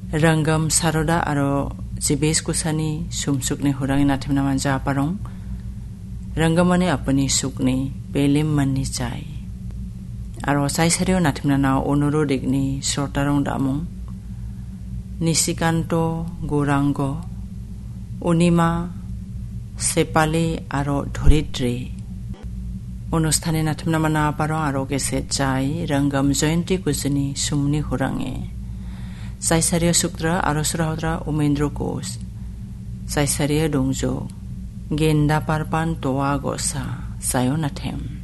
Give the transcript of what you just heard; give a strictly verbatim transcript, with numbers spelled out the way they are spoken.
Ranggam saroda aro jibes kusani sumsukni hurangi nathimna manja aparong. Ranggamane apani sukni belim manni chai. Aro saisareo nathimna na onurodikni srotarong damung. Nisikanto Gorango Unima Sepali aro Dhoritri অনুষ্ঠানে নাথমনা মানা পারং আরো গেছে চাই রঙ্গম জয়ন্তী কুজনি সুমনি হুরাঙে সাইসারিয়া সুক্রা আরো সুরাহদ্রা উমেন্দ্র কোষ সাইসারিয়া ডংজো গেন্দা পারপান তোয়া গসা সায়ো নাথেম